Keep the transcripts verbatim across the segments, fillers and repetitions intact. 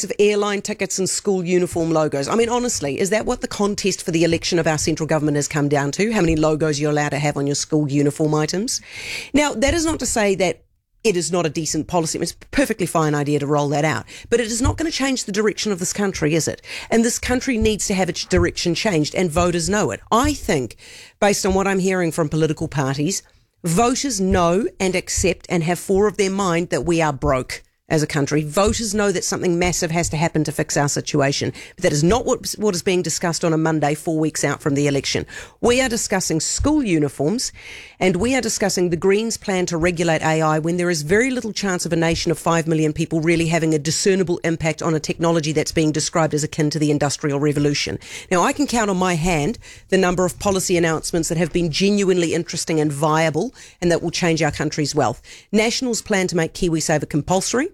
of airline tickets and school uniform logos. I mean, honestly, is that what the contest for the election of our central government has come down to? How many logos you're allowed to have on your school uniform items? Now, that is not to say that it is not a decent policy. I mean, it's a perfectly fine idea to roll that out. But it is not going to change the direction of this country, is it? And this country needs to have its direction changed, and voters know it. I think, based on what I'm hearing from political parties, voters know and accept and have fore of their mind that we are broke as a country. Voters know that something massive has to happen to fix our situation. But that is not what, what is being discussed on a Monday, four weeks out from the election. We are discussing school uniforms, and we are discussing the Greens' plan to regulate A I when there is very little chance of a nation of five million people really having a discernible impact on a technology that's being described as akin to the Industrial Revolution. Now, I can count on my hand the number of policy announcements that have been genuinely interesting and viable and that will change our country's wealth. National's plan to make KiwiSaver compulsory.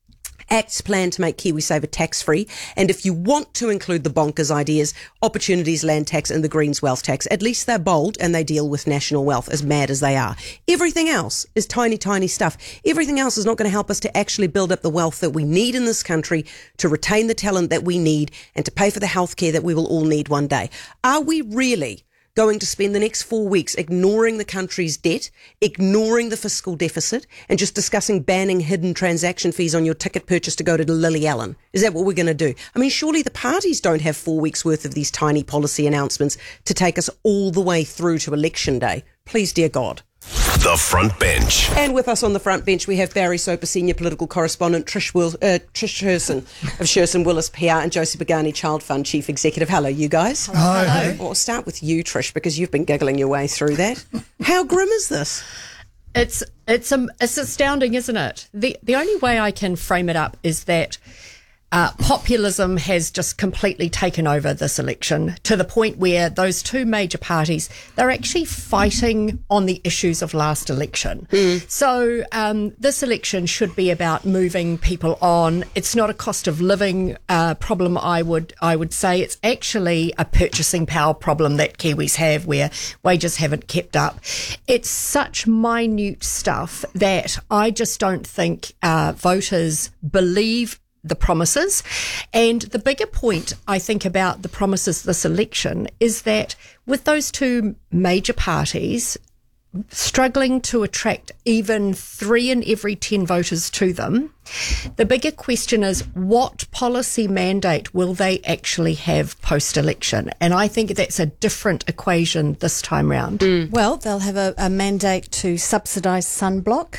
Act's plan to make KiwiSaver tax-free, and if you want to include the bonkers ideas, Opportunities Land Tax and the Greens Wealth Tax, at least they're bold and they deal with national wealth, as mad as they are. Everything else is tiny, tiny stuff. Everything else is not going to help us to actually build up the wealth that we need in this country, to retain the talent that we need, and to pay for the healthcare that we will all need one day. Are we really going to spend the next four weeks ignoring the country's debt, ignoring the fiscal deficit, and just discussing banning hidden transaction fees on your ticket purchase to go to Lily Allen? Is that what we're going to do? I mean, surely the parties don't have four weeks worth of these tiny policy announcements to take us all the way through to election day. Please, dear God. The Front Bench. And with us on the front bench, we have Barry Soper, Senior Political Correspondent, Trish, Will, uh, Trish Sherson of Sherson Willis P R, and Josie Bagani, Child Fund Chief Executive. Hello, you guys. Hello. Hello. Well, I'll start with you, Trish, because you've been giggling your way through that. How grim is this? It's it's um, it's astounding, isn't it? The the only way I can frame it up is that Uh, populism has just completely taken over this election to the point where those two major parties, they're actually fighting on the issues of last election. Mm. So um, this election should be about moving people on. It's not a cost of living uh, problem, I would I would say. It's actually a purchasing power problem that Kiwis have, where wages haven't kept up. It's such minute stuff that I just don't think uh, voters believe the promises. And the bigger point, I think, about the promises this election is that with those two major parties struggling to attract even three in every ten voters to them, the bigger question is what policy mandate will they actually have post-election? And I think that's a different equation this time round. Mm. Well, they'll have a, a mandate to subsidise sunblock,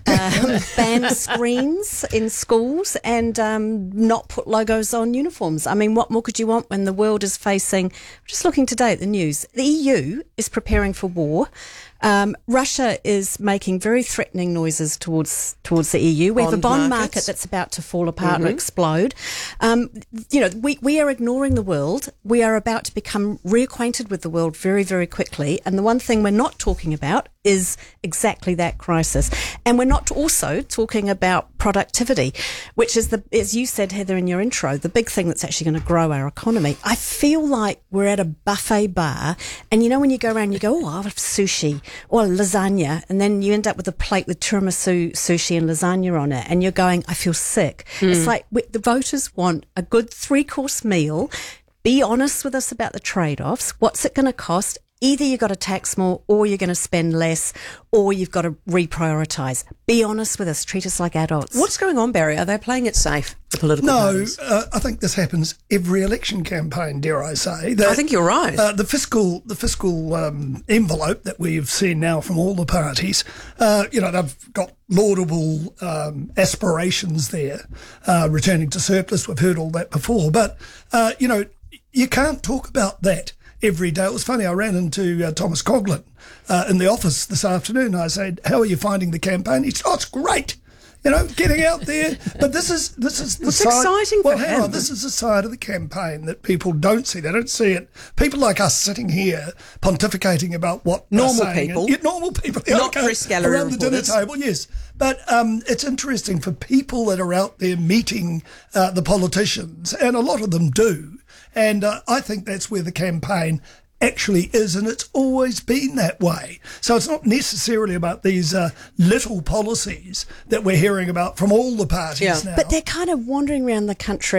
um, ban screens in schools, and um, not put logos on uniforms. I mean, what more could you want when the world is facing, just looking today at the news, the E U is preparing for war. Um, Russia is making very threatening noises towards towards the E U. We have a bond markets. market that's about to fall apart mm-hmm. or explode. Um, you know, we, we are ignoring the world. We are about to become reacquainted with the world very, very quickly. And the one thing we're not talking about is exactly that crisis. And we're not also talking about productivity, which is, the, as you said, Heather, in your intro, the big thing that's actually going to grow our economy. I feel like we're at a buffet bar, and you know when you go around, you go, oh, I'll have sushi or lasagna, and then you end up with a plate with tiramisu, sushi and lasagna on it, and you're going, I feel sick. Mm. It's like we, the voters want a good three-course meal. Be honest with us about the trade-offs. What's it going to cost? Either you've got to tax more, or you're going to spend less, or you've got to reprioritise. Be honest with us. Treat us like adults. What's going on, Barry? Are they playing it safe, the political no, parties? No, uh, I think this happens every election campaign, dare I say. That, I think you're right. Uh, the fiscal the fiscal um, envelope that we've seen now from all the parties, uh, you know, they've got laudable um, aspirations there, uh, returning to surplus. We've heard all that before. But, uh, you know, you can't talk about that every day. It was funny, I ran into uh, Thomas Coughlin uh, in the office this afternoon. I said, how are you finding the campaign? He said, oh, it's great. You know, getting out there. But this is this is the What's side, exciting well, for hang him? on, this is the side of the campaign that people don't see. They don't see it. People like us sitting here pontificating about what normal they're saying. people, and, yeah, normal people, yeah, not okay, press gallery around the dinner reporters. table. Yes, but um, it's interesting for people that are out there meeting uh, the politicians, and a lot of them do. And uh, I think that's where the campaign actually is, and it's always been that way. So it's not necessarily about these uh, little policies that we're hearing about from all the parties yeah. now. But they're kind of wandering around the country